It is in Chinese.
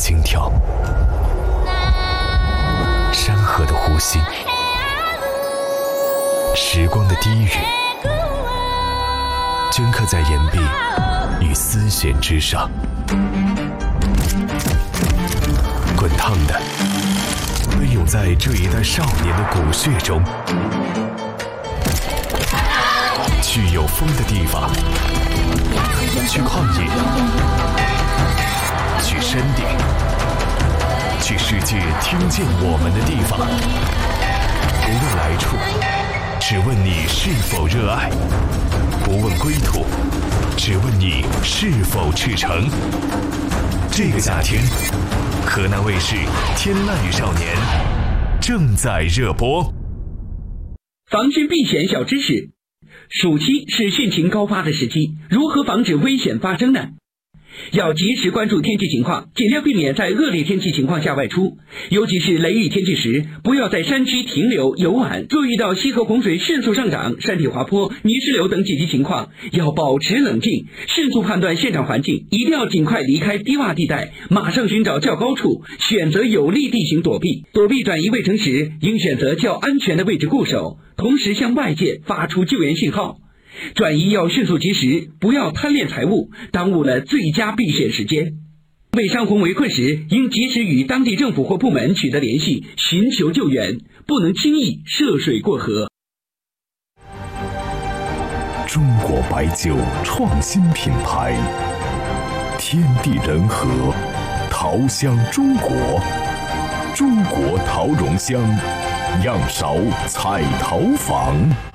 心跳，山河的呼吸，时光的低语，镌刻在岩壁与丝弦之上。滚烫的奔涌在这一代少年的骨血中。去有风的地方，去旷野，去山顶，去世界听见我们的地方。不问来处，只问你是否热爱；不问归途，只问你是否赤诚。这个夏天，河南卫视《天籁与少年》正在热播。 防汛避险小知识：暑期是汛情高发的时期，如何防止危险发生呢？要及时关注天气情况，尽量避免在恶劣天气情况下外出，尤其是雷雨天气时，不要在山区停留游玩。若遇到溪河洪水迅速上涨、山体滑坡、泥石流等紧急情况，要保持冷静，迅速判断现场环境，一定要尽快离开低洼地带，马上寻找较高处，选择有利地形躲避。躲避转移卫城时，应选择较安全的位置固守，同时向外界发出救援信号。转移要迅速及时，不要贪恋财物，耽误了最佳避险时间。为山洪围困时，应及时与当地政府或部门取得联系，寻求救援，不能轻易涉水过河。 中国白酒创新品牌，天地人和，桃香中国，中国桃蓉香，样勺彩桃坊。